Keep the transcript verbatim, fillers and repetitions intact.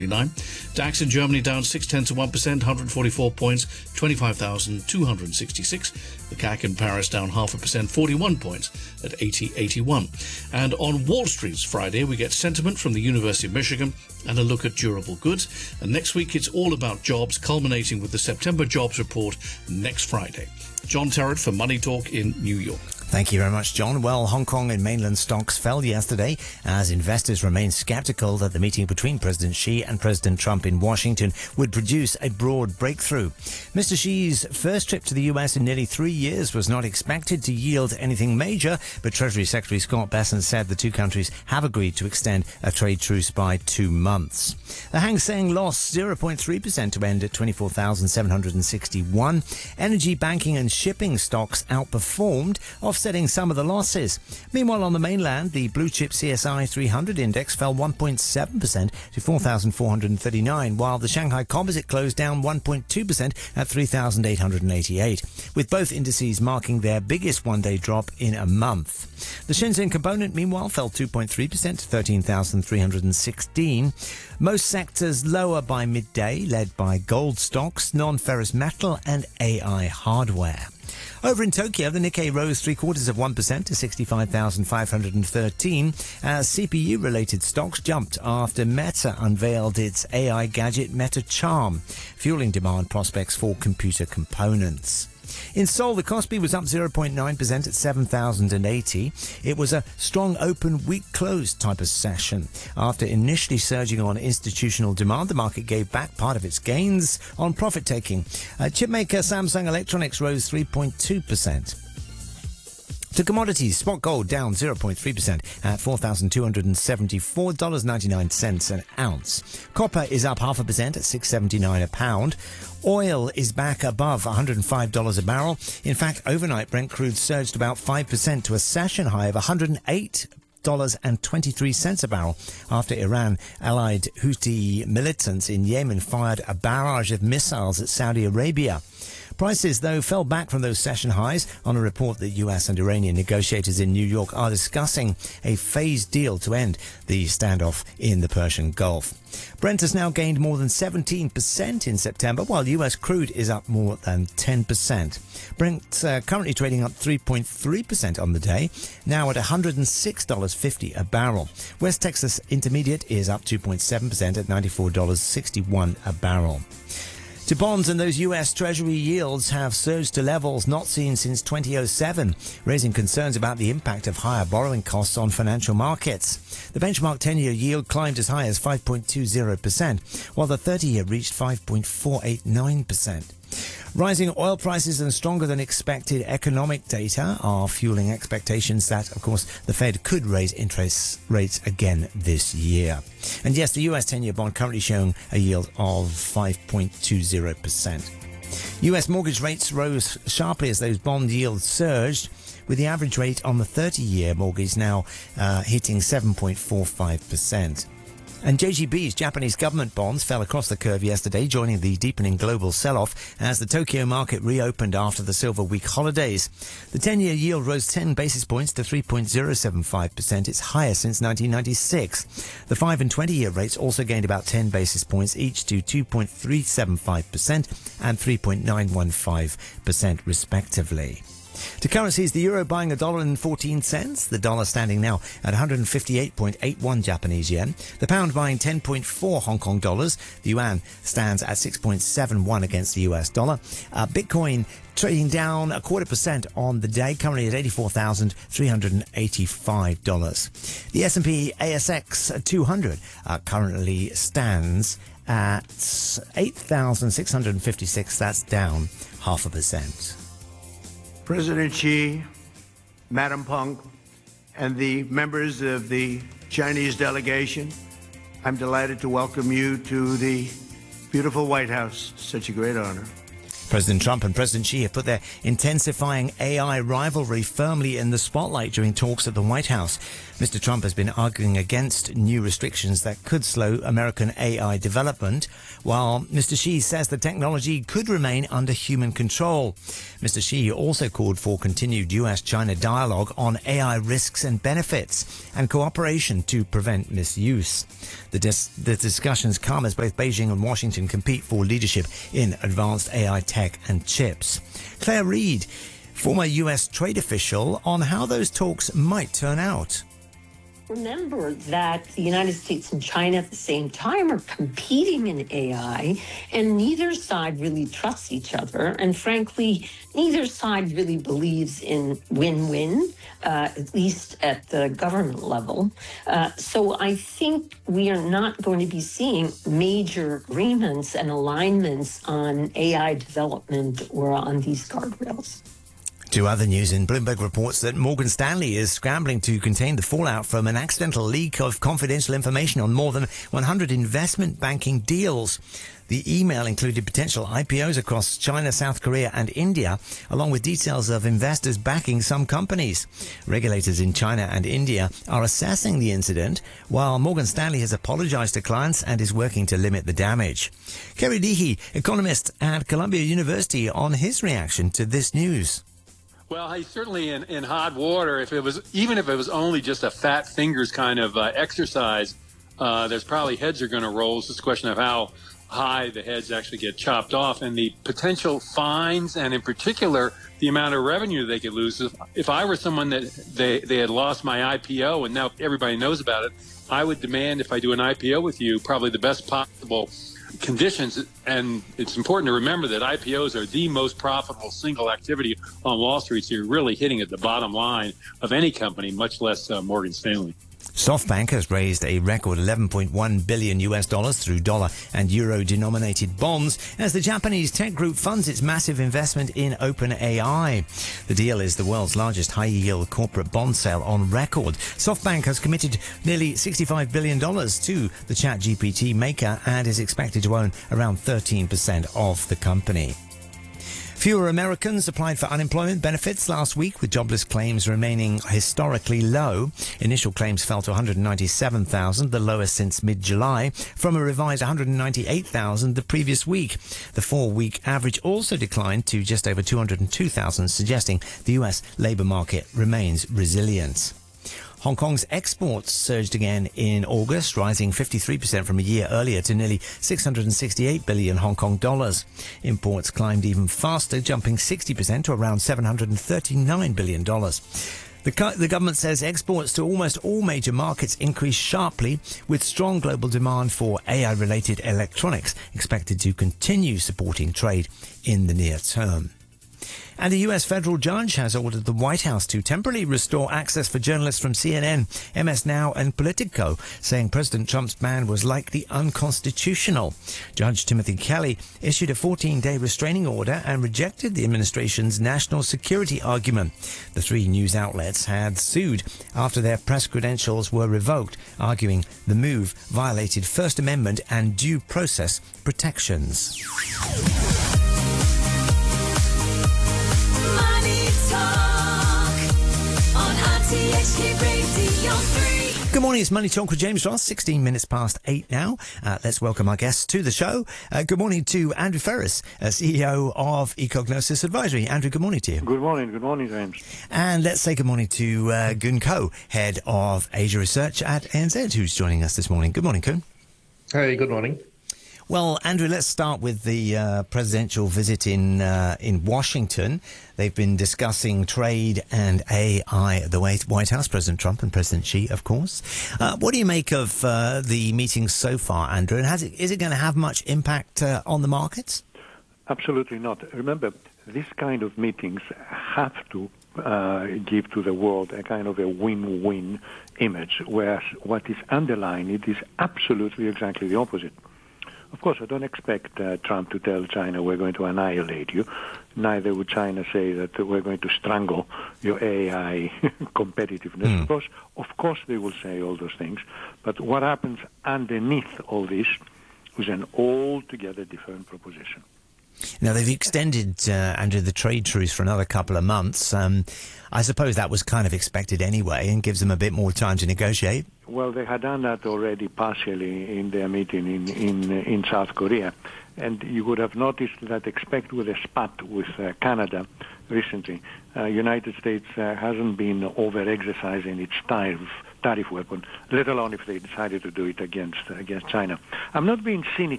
DAX in Germany down six tenths of one percent, one hundred forty-four points, twenty-five thousand two hundred sixty-six. The C A C in Paris down half a percent, forty-one points at eighty eighty-one. And on Wall Street's Friday, we get sentiment from the University of Michigan and a look at durable goods. And next week, it's all about jobs, culminating with the September jobs report next Friday. John Terrett for Money Talk in New York. Thank you very much, John. Well, Hong Kong and mainland stocks fell yesterday as investors remained skeptical that the meeting between President Xi and President Trump in Washington would produce a broad breakthrough. Mister Xi's first trip to the U S in nearly three years was not expected to yield anything major, but Treasury Secretary Scott Bessent said the two countries have agreed to extend a trade truce by two months. The Hang Seng lost zero point three percent to end at twenty-four thousand seven hundred sixty-one. Energy, banking and shipping stocks outperformed, offsetting some of the losses. Meanwhile, on the mainland, the blue chip C S I three hundred index fell one point seven percent to four thousand four hundred thirty-nine, while the Shanghai Composite closed down one point two percent at three thousand eight hundred eighty-eight, with both indices marking their biggest one-day drop in a month. The Shenzhen Component, meanwhile, fell two point three percent to thirteen thousand three hundred sixteen. Most sectors lower by midday, led by gold stocks, non-ferrous metal and A I hardware. Over in Tokyo, the Nikkei rose three quarters of one percent to sixty-five thousand five hundred thirteen as C P U-related stocks jumped after Meta unveiled its A I gadget Meta Charm, fueling demand prospects for computer components. In Seoul, the Kospi was up zero point nine percent at seven thousand eighty. It was a strong open week close type of session. After initially surging on institutional demand, the market gave back part of its gains on profit-taking. Uh, chipmaker Samsung Electronics rose three point two percent. To commodities, spot gold down zero point three percent at four thousand two hundred seventy-four dollars and ninety-nine cents an ounce. Copper is up half a percent at six dollars and seventy-nine cents a pound. Oil is back above one hundred five dollars a barrel. In fact, overnight Brent crude surged about five percent to a session high of one hundred eight dollars and twenty-three cents a barrel after Iran-allied Houthi militants in Yemen fired a barrage of missiles at Saudi Arabia. Prices, though, fell back from those session highs on a report that U S and Iranian negotiators in New York are discussing a phased deal to end the standoff in the Persian Gulf. Brent has now gained more than seventeen percent in September, while U S crude is up more than ten percent. Brent uh, currently trading up three point three percent on the day, now at one hundred six dollars and fifty cents a barrel. West Texas Intermediate is up two point seven percent at ninety-four dollars and sixty-one cents a barrel. To bonds, and those U S Treasury yields have surged to levels not seen since two thousand seven, raising concerns about the impact of higher borrowing costs on financial markets. The benchmark ten-year yield climbed as high as five point two zero percent, while the thirty-year reached five point four eight nine percent. Rising oil prices and stronger than expected economic data are fueling expectations that, of course, the Fed could raise interest rates again this year. And yes, the U S ten-year bond currently showing a yield of five point two zero percent. U S mortgage rates rose sharply as those bond yields surged, with the average rate on the thirty-year mortgage now uh, hitting seven point four five percent. And J G B's Japanese government bonds fell across the curve yesterday, joining the deepening global sell-off as the Tokyo market reopened after the Silver Week holidays. The ten-year yield rose ten basis points to three point zero seven five percent, its highest since nineteen ninety-six. The five and twenty-year rates also gained about ten basis points each to two point three seven five percent and three point nine one five percent respectively. To currencies, the euro buying a dollar and fourteen cents, the dollar standing now at one hundred fifty-eight point eight one Japanese yen, the pound buying ten point four Hong Kong dollars, the yuan stands at six point seven one against the U S dollar, uh, Bitcoin trading down a quarter percent on the day, currently at eighty-four thousand three hundred eighty-five dollars. The S and P A S X two hundred uh, currently stands at eight thousand six hundred fifty-six, that's down half a percent. President Xi, Madam Peng, and the members of the Chinese delegation, I'm delighted to welcome you to the beautiful White House. Such a great honor. President Trump and President Xi have put their intensifying A I rivalry firmly in the spotlight during talks at the White House. Mister Trump has been arguing against new restrictions that could slow American A I development, while Mister Xi says the technology could remain under human control. Mister Xi also called for continued U S China dialogue on A I risks and benefits and cooperation to prevent misuse. The, dis- the discussions come as both Beijing and Washington compete for leadership in advanced A I tech and chips. Claire Reid, former U S trade official, on how those talks might turn out. Remember that the United States and China at the same time are competing in A I, and neither side really trusts each other. And frankly, neither side really believes in win-win, uh, at least at the government level. Uh, so I think we are not going to be seeing major agreements and alignments on A I development or on these guardrails. To other news, in Bloomberg reports that Morgan Stanley is scrambling to contain the fallout from an accidental leak of confidential information on more than one hundred investment banking deals. The email included potential I P Os across China, South Korea and India, along with details of investors backing some companies. Regulators in China and India are assessing the incident, while Morgan Stanley has apologized to clients and is working to limit the damage. Kerry Leahy, economist at Columbia University, on his reaction to this news. Well, he's certainly in, in hot water. If it was, even if it was only just a fat fingers kind of uh, exercise, uh, there's probably heads are going to roll. It's just a question of how high the heads actually get chopped off, and the potential fines, and in particular, the amount of revenue they could lose. If, if I were someone that they, they had lost my I P O and now everybody knows about it, I would demand, if I do an I P O with you, probably the best possible conditions. And it's important to remember that I P Os are the most profitable single activity on Wall Street. So you're really hitting at the bottom line of any company, much less uh, Morgan Stanley. SoftBank has raised a record eleven point one billion U S dollars through dollar and euro denominated bonds as the Japanese tech group funds its massive investment in OpenAI. The deal is the world's largest high-yield corporate bond sale on record. SoftBank has committed nearly sixty-five billion dollars to the ChatGPT maker and is expected to own around thirteen percent of the company. Fewer Americans applied for unemployment benefits last week, with jobless claims remaining historically low. Initial claims fell to one hundred ninety-seven thousand, the lowest since mid-July, from a revised one hundred ninety-eight thousand the previous week. The four-week average also declined to just over two hundred two thousand, suggesting the U S labour market remains resilient. Hong Kong's exports surged again in August, rising fifty-three percent from a year earlier to nearly six hundred sixty-eight billion Hong Kong dollars. Imports climbed even faster, jumping sixty percent to around seven hundred thirty-nine billion dollars. The, co- the government says exports to almost all major markets increased sharply, with strong global demand for A I-related electronics expected to continue supporting trade in the near term. And a U S federal judge has ordered the White House to temporarily restore access for journalists from C N N, M S Now and Politico, saying President Trump's ban was likely unconstitutional. Judge Timothy Kelly issued a fourteen-day restraining order and rejected the administration's national security argument. The three news outlets had sued after their press credentials were revoked, arguing the move violated First Amendment and due process protections. Good morning, it's Money Talk with James Ross, sixteen minutes past eight now. Uh, let's welcome our guests to the show. Uh, good morning to Andrew Ferris, uh, C E O of Ecognosis Advisory. Andrew, good morning to you. Good morning, good morning, James. And let's say good morning to uh, Kun Ko, Head of Asia Research at A N Z, who's joining us this morning. Good morning, Kun. Hey, good morning. Well, Andrew, let's start with the uh, presidential visit in uh, in Washington. They've been discussing trade and A I at the White House, President Trump and President Xi, of course. Uh, what do you make of uh, the meetings so far, Andrew? And has it, is it going to have much impact uh, on the markets? Absolutely not. Remember, this kind of meetings have to uh, give to the world a kind of a win-win image, whereas what is underlying it is absolutely exactly the opposite. Of course, I don't expect uh, Trump to tell China we're going to annihilate you. Neither would China say that we're going to strangle your A I competitiveness. Mm. Of course, of course, they will say all those things. But what happens underneath all this is an altogether different proposition. Now, they've extended, uh, Andrew, the trade truce for another couple of months. Um, I suppose that was kind of expected anyway and gives them a bit more time to negotiate. Well, they had done that already partially in their meeting in, in, in South Korea. And you would have noticed that expect with a spat with uh, Canada recently, uh, United States uh, hasn't been over-exercising its tariff, tariff weapon, let alone if they decided to do it against, against China. I'm not being cynical